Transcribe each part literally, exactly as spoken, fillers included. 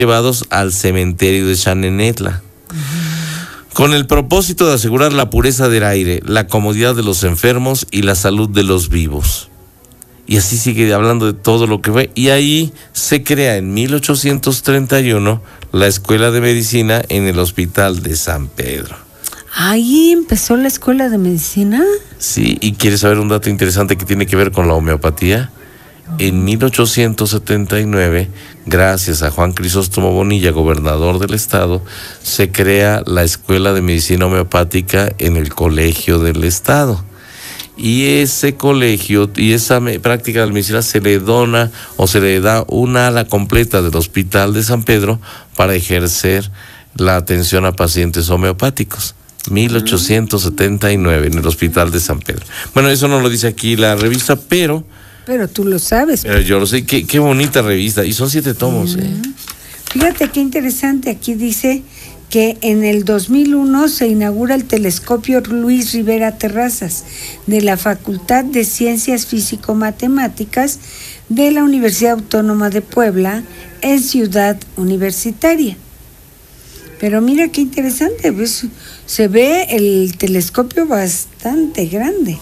llevados al cementerio de Xanenetla, uh-huh. con el propósito de asegurar la pureza del aire, la comodidad de los enfermos y la salud de los vivos. Y así sigue hablando de todo lo que fue. Y ahí se crea en mil ochocientos treinta y uno la Escuela de Medicina en el Hospital de San Pedro. ¿Ahí empezó la Escuela de Medicina? Sí, ¿y quieres saber un dato interesante que tiene que ver con la homeopatía? En mil ochocientos setenta y nueve, gracias a Juan Crisóstomo Bonilla, gobernador del estado, se crea la Escuela de Medicina Homeopática en el Colegio del Estado. Y ese colegio y esa me, práctica de la medicina se le dona o se le da una ala completa del Hospital de San Pedro para ejercer la atención a pacientes homeopáticos. mil ochocientos setenta y nueve en el Hospital de San Pedro. Bueno, eso no lo dice aquí la revista, pero... Pero tú lo sabes. Pero yo lo sé, qué, qué bonita revista. Y son siete tomos. Uh-huh. ¿eh? Fíjate qué interesante, aquí dice que en el dos mil uno se inaugura el telescopio Luis Rivera Terrazas de la Facultad de Ciencias Físico-Matemáticas de la Universidad Autónoma de Puebla en Ciudad Universitaria. Pero mira qué interesante, pues, se ve el telescopio bastante grande.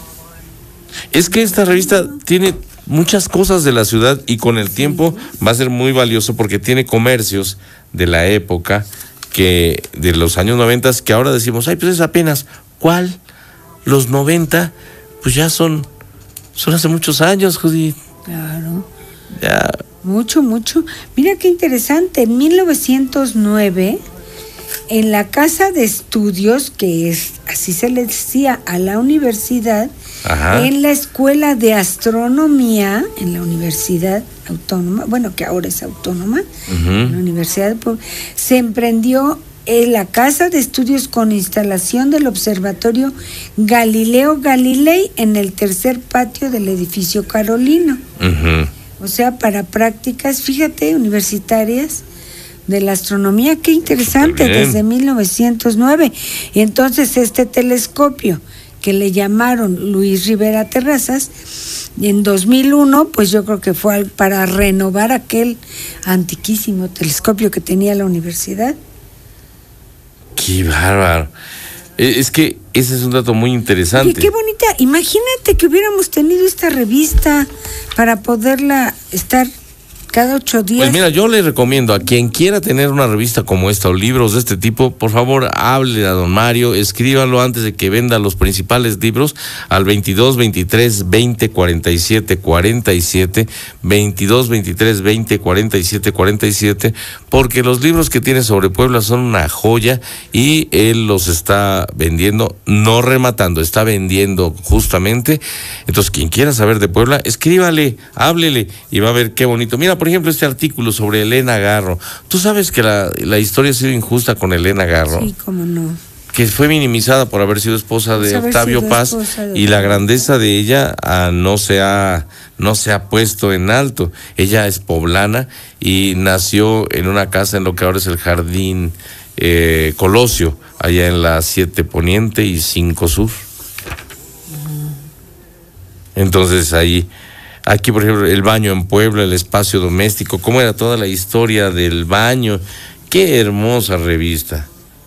Es que esta revista tiene muchas cosas de la ciudad y con el tiempo va a ser muy valioso porque tiene comercios de la época, que de los años noventas, que ahora decimos, ay, pues es apenas, ¿cuál? Los noventa, pues ya son, son hace muchos años, Judith. Claro. Ya. Mucho, mucho. Mira qué interesante, en mil novecientos nueve, en la Casa de Estudios, que es, así se le decía a la universidad, ajá. en la Escuela de Astronomía, en la Universidad Autónoma, bueno, que ahora es autónoma, uh-huh. en la Universidad de Puebla, se emprendió en la Casa de Estudios con instalación del Observatorio Galileo Galilei en el tercer patio del edificio Carolino. Uh-huh. O sea, para prácticas, fíjate, universitarias de la astronomía, qué interesante, desde mil novecientos nueve. Y entonces este telescopio que le llamaron Luis Rivera Terrazas, en dos mil uno, pues yo creo que fue para renovar aquel antiquísimo telescopio que tenía la universidad. ¡Qué bárbaro! Es que ese es un dato muy interesante. Y qué bonita, imagínate que hubiéramos tenido esta revista para poderla estar cada ocho días. Pues mira, yo le recomiendo a quien quiera tener una revista como esta o libros de este tipo, por favor, hable a don Mario, escríbalo antes de que venda los principales libros al veintidós, veintitrés, veinte, cuarenta y siete, cuarenta y siete, veintidós, veintitrés, veinte, cuarenta y siete, cuarenta y siete, porque los libros que tiene sobre Puebla son una joya y él los está vendiendo, no rematando, está vendiendo justamente. Entonces, quien quiera saber de Puebla, escríbale, háblele y va a ver qué bonito. Mira, por ejemplo, este artículo sobre Elena Garro. ¿Tú sabes que la, la historia ha sido injusta con Elena Garro? Sí, cómo no. Que fue minimizada por haber sido esposa de pues Octavio Paz de y la grandeza de ella ah, no se ha no se ha puesto en alto. Ella es poblana y nació en una casa en lo que ahora es el Jardín eh, Colosio, allá en la siete Poniente y cinco Sur. Entonces ahí... Aquí, por ejemplo, el baño en Puebla, el espacio doméstico, cómo era toda la historia del baño. Qué hermosa revista.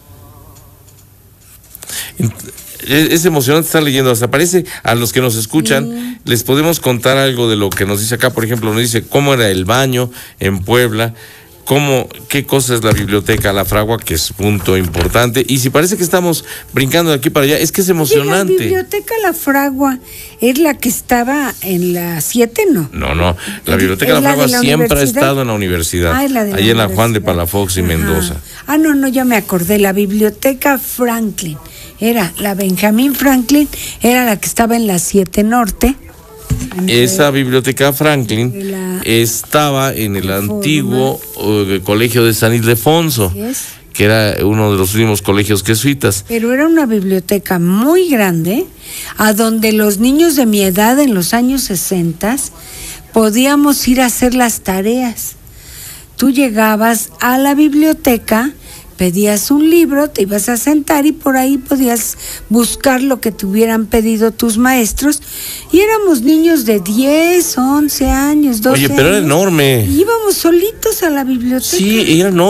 Es emocionante estar leyendo, hasta parece a los que nos escuchan, sí. les podemos contar algo de lo que nos dice acá. Por ejemplo, nos dice cómo era el baño en Puebla, cómo, qué cosa es la biblioteca La Fragua, que es punto importante. Y si parece que estamos brincando de aquí para allá, es que es emocionante. ¿Y la biblioteca La Fragua es la que estaba en la siete, no? No, no, la biblioteca La Fragua la siempre ha estado en la universidad. Ah, la de ahí en la Juan de Palafox y Ajá. Mendoza. Ah, no, no, ya me acordé, la biblioteca Franklin, era la Benjamín Franklin, era la que estaba en la siete Norte. Esa biblioteca Franklin la, estaba en el antiguo uh, colegio de San Ildefonso, ¿es? Que era uno de los últimos colegios jesuitas. Pero era una biblioteca muy grande, a donde los niños de mi edad en los años sesenta podíamos ir a hacer las tareas. Tú llegabas a la biblioteca, pedías un libro, te ibas a sentar y por ahí podías buscar lo que te hubieran pedido tus maestros, y éramos niños de diez, once años, doce Oye, pero años. Era enorme. Y íbamos solitos a la biblioteca. Sí, era enorme.